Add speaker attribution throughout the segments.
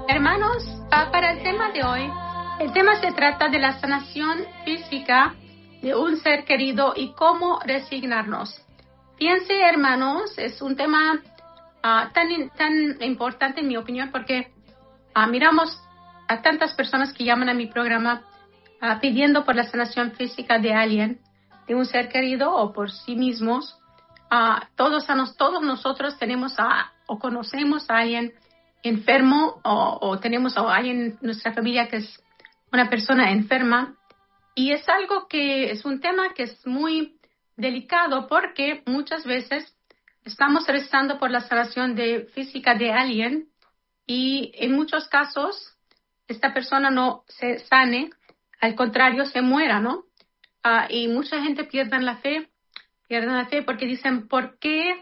Speaker 1: Hermanos, para el tema de hoy, el tema se trata de la sanación física de un ser querido y cómo resignarnos. Fíjense, hermanos, es un tema tan importante en mi opinión porque miramos a tantas personas que llaman a mi programa pidiendo por la sanación física de alguien, de un ser querido o por sí mismos. Todos nosotros tenemos o conocemos a alguien enfermo o tenemos a alguien en nuestra familia que es una persona enferma, y es algo que es un tema que es muy delicado porque muchas veces estamos rezando por la sanación física de alguien y en muchos casos esta persona no se sane, al contrario se muera, ¿no? Y mucha gente pierde la fe porque dicen, ¿por qué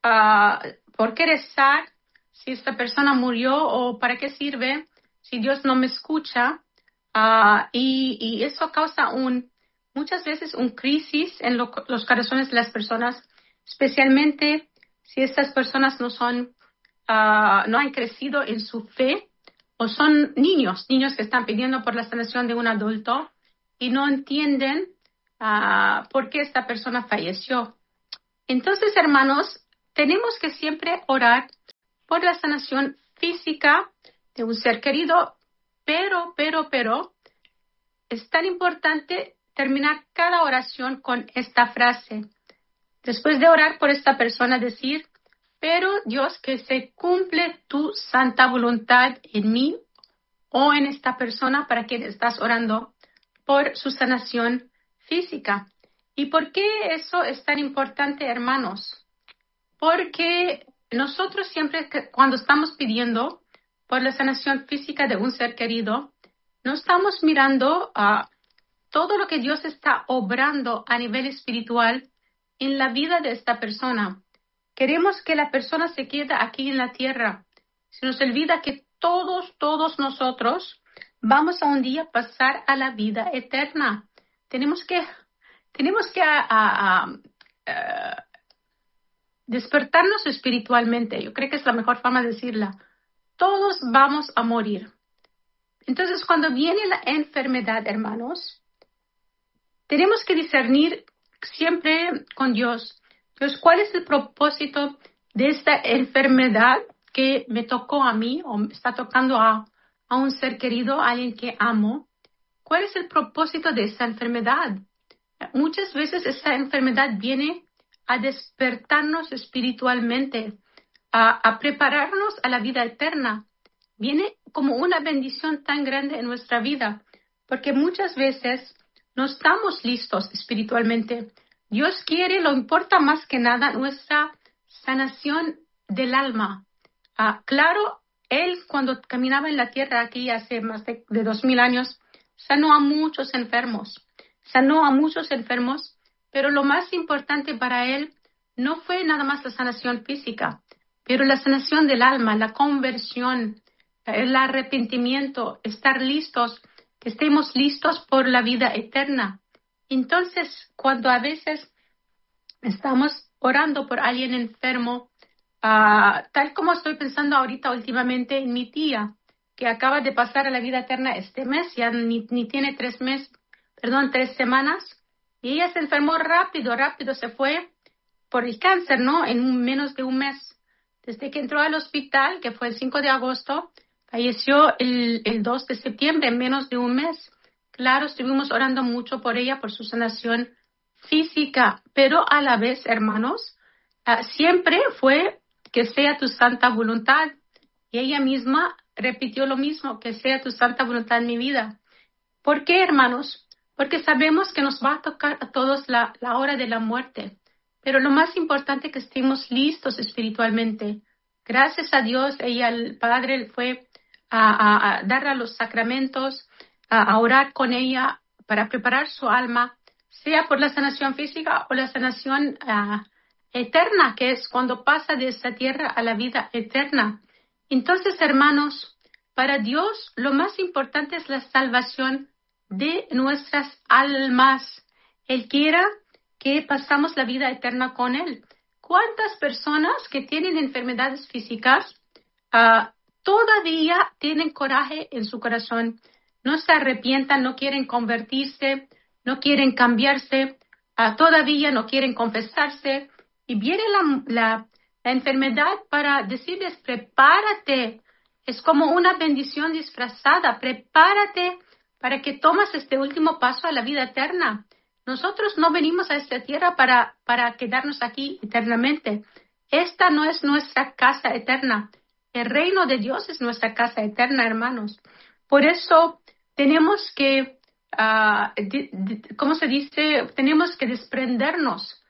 Speaker 1: rezar si esta persona murió o para qué sirve si Dios no me escucha? Y eso causa muchas veces un crisis en los corazones de las personas, especialmente si estas personas no han crecido en su fe o son niños que están pidiendo por la sanación de un adulto y no entienden por qué esta persona falleció. Entonces, hermanos, tenemos que siempre orar por la sanación física de un ser querido, pero, es tan importante terminar cada oración con esta frase. Después de orar por esta persona, decir, pero Dios, que se cumple tu santa voluntad en mí o en esta persona para quien estás orando por su sanación física. ¿Y por qué eso es tan importante, hermanos? Porque nosotros siempre, cuando estamos pidiendo por la sanación física de un ser querido, no estamos mirando todo lo que Dios está obrando a nivel espiritual en la vida de esta persona. Queremos que la persona se quede aquí en la tierra. Se nos olvida que todos nosotros vamos a un día pasar a la vida eterna. Tenemos que despertarnos espiritualmente. Yo creo que es la mejor forma de decirla. Todos vamos a morir. Entonces, cuando viene la enfermedad, hermanos, tenemos que discernir siempre con Dios. Entonces, ¿cuál es el propósito de esta enfermedad que me tocó a mí o me está tocando a un ser querido, a alguien que amo? ¿Cuál es el propósito de esa enfermedad? Muchas veces esa enfermedad viene a despertarnos espiritualmente, a prepararnos a la vida eterna. Viene como una bendición tan grande en nuestra vida, porque muchas veces no estamos listos espiritualmente. Dios quiere, lo importa más que nada, nuestra sanación del alma. Claro, Él cuando caminaba en la tierra aquí hace más de 2000 años, sanó a muchos enfermos, pero lo más importante para Él no fue nada más la sanación física, pero la sanación del alma, la conversión, el arrepentimiento, estar listos, que estemos listos por la vida eterna. Entonces, cuando a veces estamos orando por alguien enfermo, tal como estoy pensando ahorita últimamente en mi tía, que acaba de pasar a la vida eterna este mes, ya ni tiene 3 semanas, y ella se enfermó rápido, se fue por el cáncer, ¿no? En menos de un mes. Desde que entró al hospital, que fue el 5 de agosto, falleció el 2 de septiembre, en menos de un mes. Claro, estuvimos orando mucho por ella, por su sanación física, pero a la vez, hermanos, siempre fue que sea tu santa voluntad. Y ella misma repitió lo mismo, que sea tu santa voluntad en mi vida. ¿Por qué, hermanos? Porque sabemos que nos va a tocar a todos la hora de la muerte. Pero lo más importante es que estemos listos espiritualmente. Gracias a Dios, ella, el Padre, fue a darle los sacramentos, a orar con ella para preparar su alma, sea por la sanación física o la sanación eterna, que es cuando pasa de esta tierra a la vida eterna. Entonces, hermanos, para Dios lo más importante es la salvación de nuestras almas. Él quiera que pasamos la vida eterna con Él. ¿Cuántas personas que tienen enfermedades físicas todavía tienen coraje en su corazón, no se arrepientan, no quieren convertirse, no quieren cambiarse, todavía no quieren confesarse, y viene la enfermedad para decirles, prepárate. Es como una bendición disfrazada, prepárate para que tomes este último paso a la vida eterna. Nosotros no venimos a esta tierra para quedarnos aquí eternamente. Esta no es nuestra casa eterna. El reino de Dios es nuestra casa eterna, hermanos. Por eso tenemos que, ¿cómo se dice? Tenemos que desprendernos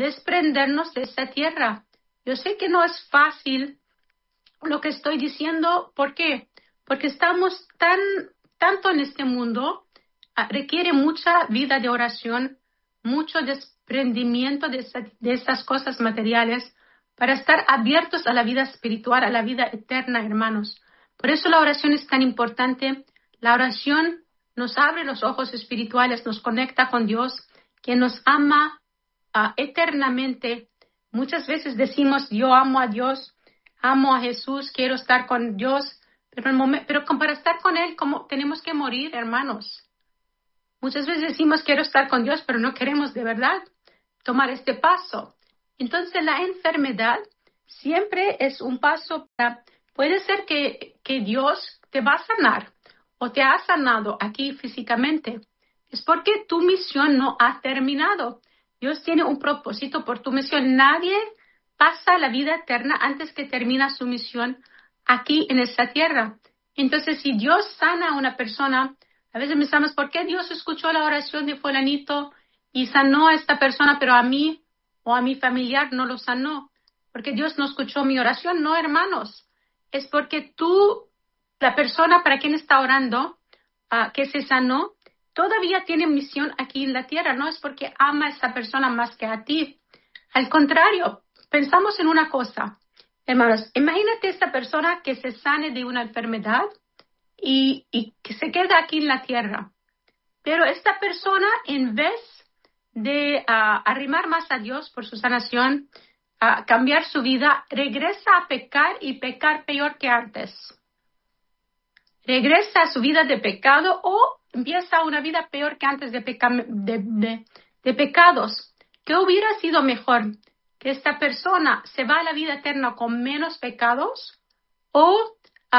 Speaker 1: de esta tierra. Yo sé que no es fácil lo que estoy diciendo. ¿Por qué? Porque estamos tanto en este mundo, requiere mucha vida de oración, mucho desprendimiento de estas cosas materiales para estar abiertos a la vida espiritual, a la vida eterna, hermanos. Por eso la oración es tan importante. La oración nos abre los ojos espirituales, nos conecta con Dios, que nos ama eternamente. Muchas veces decimos, yo amo a Dios, amo a Jesús, quiero estar con Dios, pero para estar con Él, ¿cómo tenemos que morir, hermanos? Muchas veces decimos, quiero estar con Dios, pero no queremos de verdad tomar este paso. Entonces, la enfermedad siempre es un paso puede ser que Dios te va a sanar o te ha sanado aquí físicamente. Es porque tu misión no ha terminado. Dios tiene un propósito por tu misión. Nadie pasa la vida eterna antes que termina su misión aquí en esta tierra. Entonces, si Dios sana a una persona, a veces pensamos, ¿por qué Dios escuchó la oración de fulanito y sanó a esta persona, pero a mí o a mi familiar no lo sanó? Porque Dios no escuchó mi oración. No, hermanos. Es porque la persona para quien está orando, que se sanó, todavía tiene misión aquí en la tierra. No es porque ama a esa persona más que a ti. Al contrario, pensamos en una cosa. Hermanos, imagínate esta persona que se sane de una enfermedad y que se queda aquí en la tierra. Pero esta persona, en vez de arrimar más a Dios por su sanación, cambiar su vida, regresa a pecar y pecar peor que antes. Regresa a su vida de pecado o empieza una vida peor que antes de pecados. ¿Qué hubiera sido mejor? ¿Que esta persona se va a la vida eterna con menos pecados o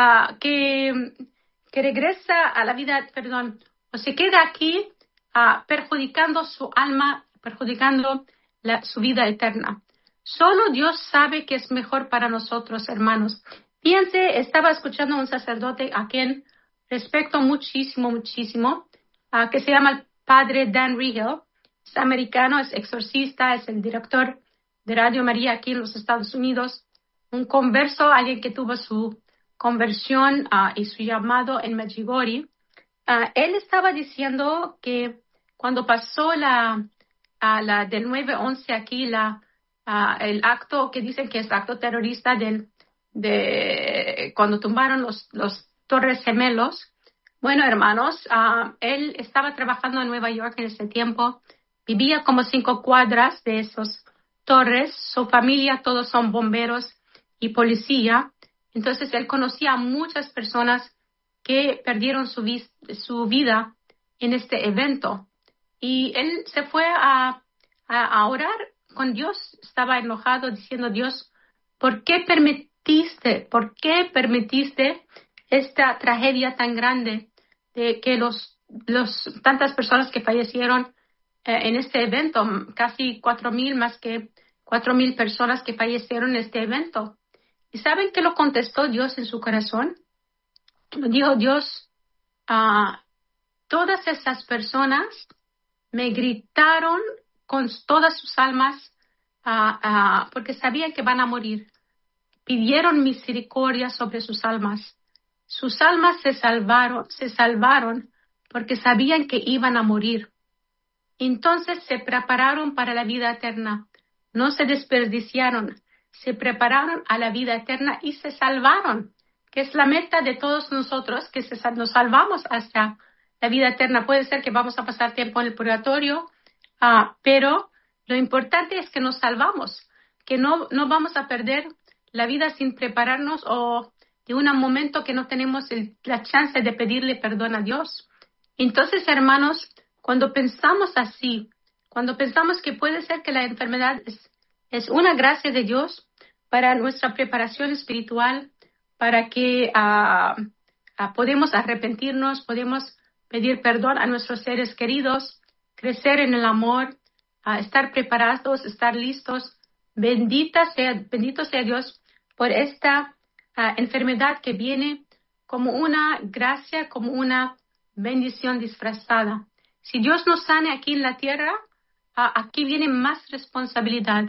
Speaker 1: que regresa a la vida, o se queda aquí perjudicando su alma, perjudicando su vida eterna? Solo Dios sabe qué es mejor para nosotros, hermanos. Fíjense, estaba escuchando a un sacerdote a quien respeto muchísimo, que se llama el padre Dan Rigel. Es americano, es exorcista, es el director de Radio María aquí en los Estados Unidos. Un converso, alguien que tuvo su conversión y su llamado en Medjugorje. Él estaba diciendo que cuando pasó la del 9/11 aquí, el acto que dicen que es acto terrorista de cuando tumbaron los Torres Gemelos. Bueno, hermanos, él estaba trabajando en Nueva York en ese tiempo, vivía como 5 cuadras de esos torres, su familia, todos son bomberos y policía. Entonces, él conocía a muchas personas que perdieron su vida en este evento. Y él se fue a orar con Dios, estaba enojado diciendo, Dios, ¿por qué permitiste esta tragedia tan grande de que tantas personas que fallecieron en este evento, casi 4,000, más que 4,000 personas que fallecieron en este evento? ¿Y saben qué lo contestó Dios en su corazón? Dijo Dios, todas esas personas me gritaron con todas sus almas porque sabían que van a morir. Pidieron misericordia sobre sus almas. Sus almas se salvaron porque sabían que iban a morir. Entonces se prepararon para la vida eterna. No se desperdiciaron. Se prepararon a la vida eterna y se salvaron, que es la meta de todos nosotros, que nos salvamos hasta la vida eterna. Puede ser que vamos a pasar tiempo en el purgatorio, pero lo importante es que nos salvamos, que no vamos a perder la vida sin prepararnos o de un momento que no tenemos la chance de pedirle perdón a Dios. Entonces, hermanos, cuando pensamos así, cuando pensamos que puede ser que la enfermedad es una gracia de Dios para nuestra preparación espiritual, para que podemos arrepentirnos, podemos pedir perdón a nuestros seres queridos, crecer en el amor, estar preparados, estar listos. Bendito sea Dios por esta enfermedad que viene como una gracia, como una bendición disfrazada. Si Dios nos sane aquí en la tierra, aquí viene más responsabilidad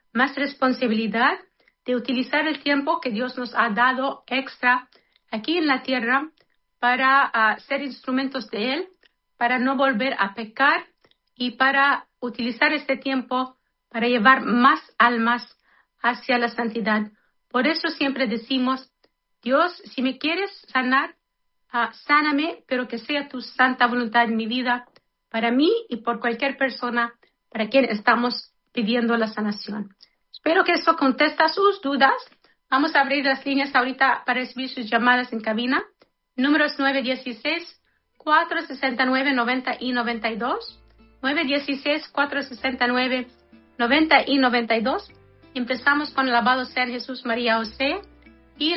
Speaker 1: de utilizar el tiempo que Dios nos ha dado extra aquí en la tierra para ser instrumentos de Él, para no volver a pecar y para utilizar este tiempo para llevar más almas hacia la santidad. Por eso siempre decimos, Dios, si me quieres sanar, sáname, pero que sea tu santa voluntad en mi vida, para mí y por cualquier persona para quien estamos pidiendo la sanación. Espero que eso contesta sus dudas. Vamos a abrir las líneas ahorita para recibir sus llamadas en cabina. Números 916-469-90 y 92. 916-469-90 y 92. Empezamos con el alabado sea Jesús, María, José.